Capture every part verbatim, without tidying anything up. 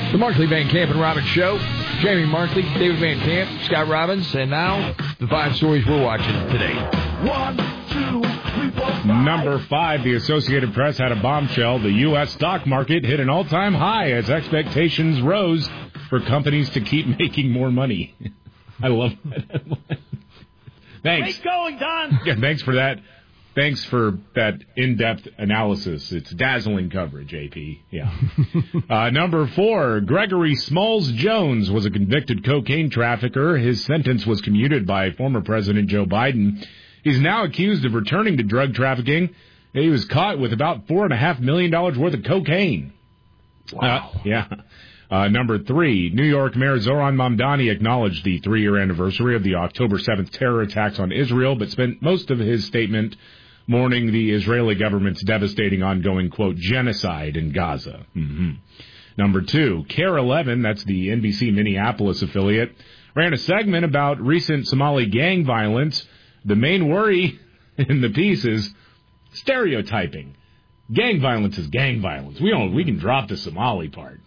The Markley, Van Camp, and Robbins Show. Jamie Markley, David Van Camp, Scott Robbins, and now the five stories we're watching today. One, two, three, four, five. Number five, the Associated Press had a bombshell. The U S stock market hit an all-time high as expectations rose for companies to keep making more money. I love that. Thanks. Great going, Don. Yeah, thanks for that. Thanks for that in-depth analysis. It's dazzling coverage, A P. Yeah. uh, number four, Gregory Smalls Jones was a convicted cocaine trafficker. His sentence was commuted by former President Joe Biden. He's now accused of returning to drug trafficking. He was caught with about four point five million dollars worth of cocaine. Wow. Uh, yeah. Uh, number three, New York Mayor Zoran Mamdani acknowledged the three-year anniversary of the October seventh terror attacks on Israel, but spent most of his statement mourning the Israeli government's devastating ongoing, quote, genocide in Gaza. Mm-hmm. Number two, C A R E eleven, that's the N B C Minneapolis affiliate, ran a segment about recent Somali gang violence. The main worry in the piece is stereotyping. Gang violence is gang violence. We don't. We can drop the Somali part.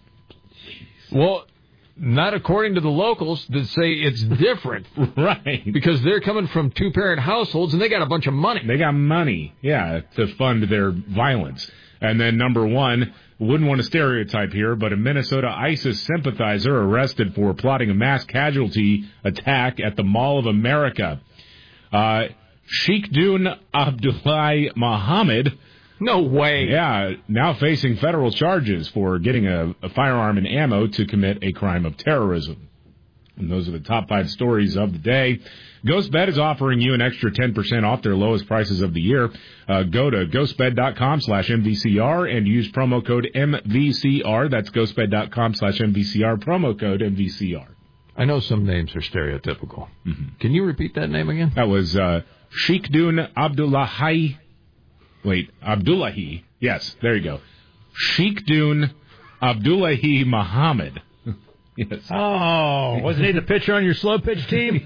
Well, not according to the locals that say it's different. Right. Because they're coming from two-parent households, and they got a bunch of money. They got money, yeah, to fund their violence. And then number one, wouldn't want to stereotype here, but a Minnesota ISIS sympathizer arrested for plotting a mass casualty attack at the Mall of America. Uh, Sheikh Dun Abdullahi Muhammad. No way. Yeah, now facing federal charges for getting a, a firearm and ammo to commit a crime of terrorism. And those are the top five stories of the day. GhostBed is offering you an extra ten percent off their lowest prices of the year. Uh, go to ghostbed.com slash MVCR and use promo code M V C R. That's ghostbed.com slash MVCR, promo code M V C R. I know some names are stereotypical. Mm-hmm. Can you repeat that name again? That was uh, Sheikh Dun Abdullahi. Wait, Abdullahi. Yes, there you go. Sheikh Dun Abdullahi Muhammad. Yes. Oh, wasn't he the pitcher on your slow pitch team?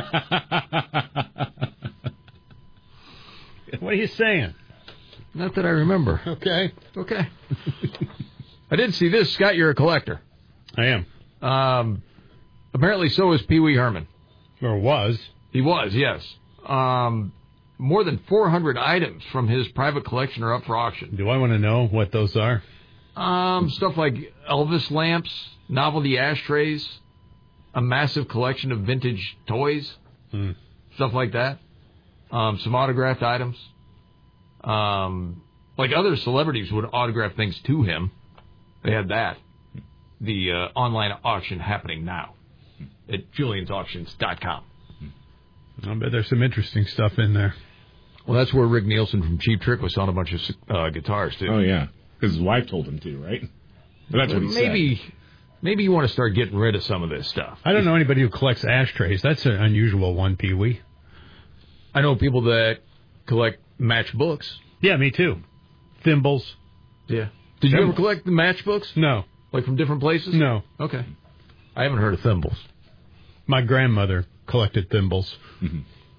What are you saying? Not that I remember. Okay. Okay. I did see this. Scott, you're a collector. I am. Um, apparently so is Pee Wee Herman. Or was. He was, yes. Um... More than four hundred items from his private collection are up for auction. Do I want to know what those are? Um, stuff like Elvis lamps, novelty ashtrays, a massive collection of vintage toys, hmm. stuff like that. Um, some autographed items. Um, like other celebrities would autograph things to him. They had that. The uh, online auction happening now at Julians Auctions dot com. I bet there's some interesting stuff in there. Well, that's where Rick Nielsen from Cheap Trick was selling a bunch of uh, guitars, too. Oh, yeah. Because his wife told him to, right? But that's what he maybe, said. Maybe you want to start getting rid of some of this stuff. I don't know anybody who collects ashtrays. That's an unusual one, Pee Wee. I know people that collect matchbooks. Yeah, me too. Thimbles. Yeah. Did you Thimbles. ever collect the matchbooks? No. Like from different places? No. Okay. I haven't heard of thimbles. My grandmother collected thimbles. Mm-hmm.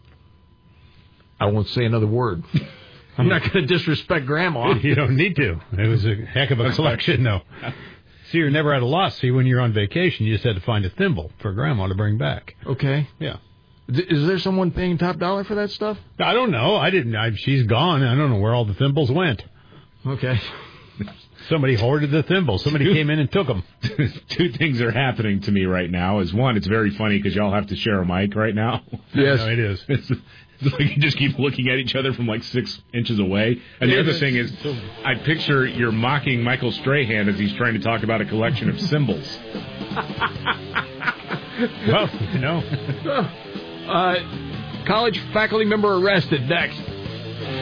I won't say another word. I'm not going to disrespect Grandma. You don't need to. It was a heck of a collection, though. See, you're never at a loss. See, when you're on vacation, you just had to find a thimble for Grandma to bring back. Okay. Yeah. Is there someone paying top dollar for that stuff? I don't know. I didn't. I, she's gone. I don't know where all the thimbles went. Okay. Somebody hoarded the thimbles. Somebody came in and took them. Two things are happening to me right now. Is one, it's very funny because y'all have to share a mic right now. Yes, no, it is. It's, it's like you just keep looking at each other from like six inches away. And the other thing is, I picture you're mocking Michael Strahan as he's trying to talk about a collection of symbols. Well, you know. Uh, college faculty member arrested next.